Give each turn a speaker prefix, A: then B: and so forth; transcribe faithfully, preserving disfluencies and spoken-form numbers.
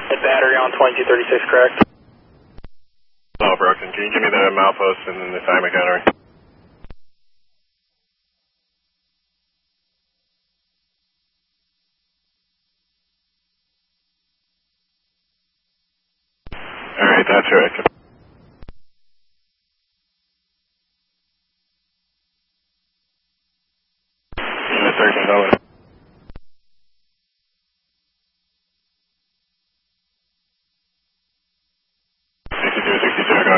A: The battery on twenty-two thirty-six, correct?
B: Oh, broken. Can you give me the milepost and then the time encountering? Alright, that's right. Unit thirteen, over.